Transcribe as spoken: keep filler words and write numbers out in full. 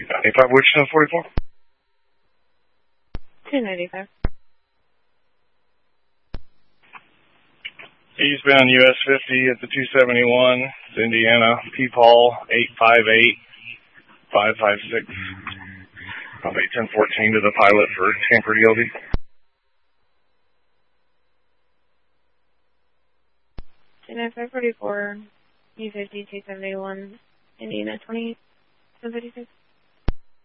ninety-five Wichita forty-four. two ninety-five. Eastbound U S fifty at the two seventy-one, it's Indiana, P-Paul eight five eight, five five six. Probably ten fourteen to the pilot for Stanford E L D. two ninety-five forty-four, U fifty two seventy-one, Indiana twenty-eight, seven fifty-six.